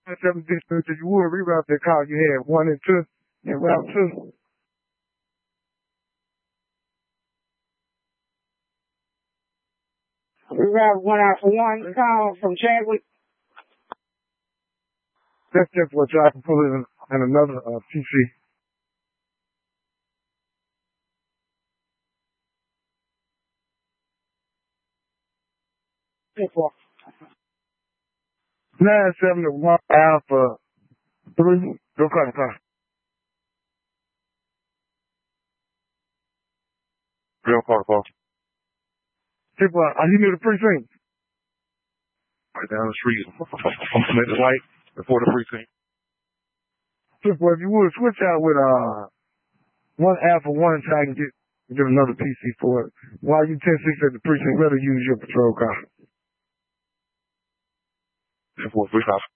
7 districts, if you would reroute that call, you had 1 and 2 and route 2. Reroute 1 out for 1 call from Chadwick. That's just what y'all can pull in another PC. Before. 971 Alpha 3. Go car. Real car. People, are you near the precinct? Right down the street. I'm at the light before the precinct. People, if you would switch out with 1 Alpha 1 so I can get another PC for it. While you 10-6 at the precinct, better use your patrol car. 10-4, 3